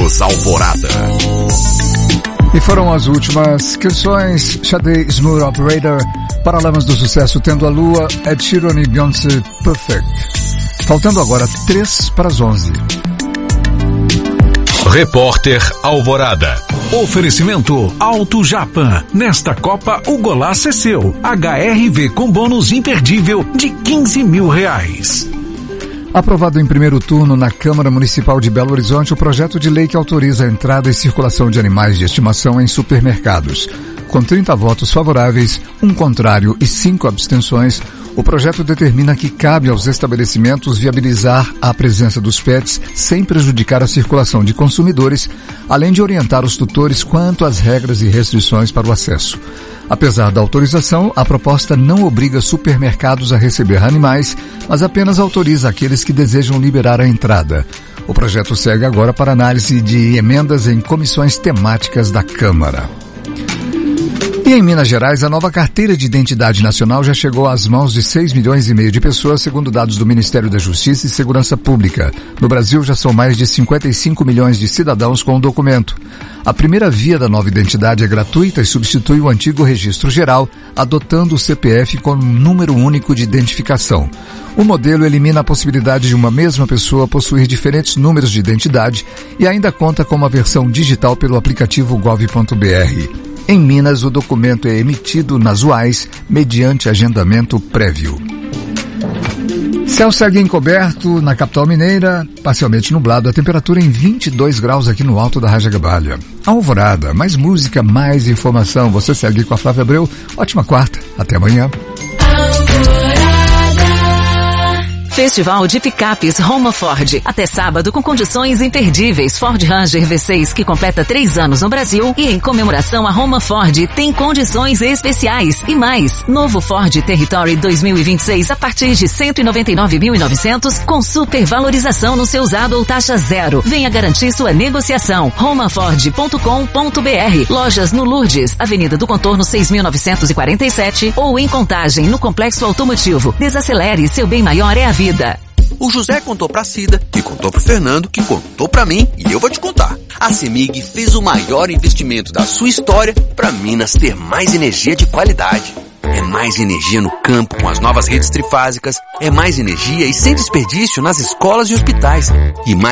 Eventos Alvorada. E foram as últimas canções: Sade, Smooth Operator, Paralamas do Sucesso, Tendo a Lua, Ed Sheeran e Beyoncé, Perfect. Faltando agora 3:11. Repórter Alvorada. Oferecimento Auto Japan. Nesta Copa, o golaço é seu. HRV com bônus imperdível de R$15 mil. Aprovado em primeiro turno na Câmara Municipal de Belo Horizonte o projeto de lei que autoriza a entrada e circulação de animais de estimação em supermercados. Com 30 votos favoráveis, 1 contrário e 5 abstenções, o projeto determina que cabe aos estabelecimentos viabilizar a presença dos pets sem prejudicar a circulação de consumidores, além de orientar os tutores quanto às regras e restrições para o acesso. Apesar da autorização, a proposta não obriga supermercados a receber animais, mas apenas autoriza aqueles que desejam liberar a entrada. O projeto segue agora para análise de emendas em comissões temáticas da Câmara. E em Minas Gerais, a nova carteira de identidade nacional já chegou às mãos de 6,5 milhões de pessoas, segundo dados do Ministério da Justiça e Segurança Pública. No Brasil, já são mais de 55 milhões de cidadãos com o documento. A primeira via da nova identidade é gratuita e substitui o antigo registro geral, adotando o CPF como número único de identificação. O modelo elimina a possibilidade de uma mesma pessoa possuir diferentes números de identidade e ainda conta com uma versão digital pelo aplicativo gov.br. Em Minas, o documento é emitido nas UAS mediante agendamento prévio. Céu segue encoberto na capital mineira, parcialmente nublado, a temperatura em 22 graus aqui no alto da Rajagabalha. Alvorada, mais música, mais informação. Você segue com a Flávia Abreu. Ótima quarta, até amanhã. Festival de Picapes Roma Ford. Até sábado com condições imperdíveis. Ford Ranger V6 que completa 3 anos no Brasil e em comemoração a Roma Ford tem condições especiais. E mais, novo Ford Territory 2026 a partir de 199.900 com supervalorização no seu usado ou taxa zero. Venha garantir sua negociação. romaford.com.br. Lojas no Lourdes, Avenida do Contorno 6.947 ou em Contagem no Complexo Automotivo. Desacelere, seu bem maior é a vida. O José contou pra Cida, que contou pro Fernando, que contou pra mim, e eu vou te contar. A CEMIG fez o maior investimento da sua história pra Minas ter mais energia de qualidade. É mais energia no campo com as novas redes trifásicas, é mais energia e sem desperdício nas escolas e hospitais, e mais